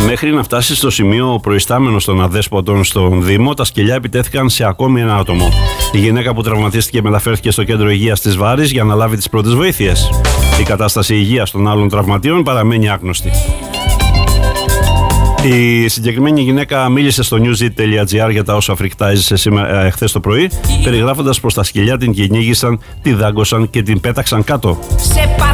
Μέχρι να φτάσει στο σημείο ο προϊστάμενος των αδέσποτων στον Δήμο, τα σκυλιά επιτέθηκαν σε ακόμη ένα άτομο. Η γυναίκα που τραυματίστηκε μεταφέρθηκε στο κέντρο υγείας της Βάρης για να λάβει τις πρώτες βοήθειες. Η κατάσταση υγείας των άλλων τραυματίων παραμένει άγνωστη. Η συγκεκριμένη γυναίκα μίλησε στο newzit.gr για τα όσα φρικτά έζησε χθες το πρωί, περιγράφοντας πως τα σκυλιά την κυνήγησαν, τη δάγκωσαν και την πέταξαν κάτω.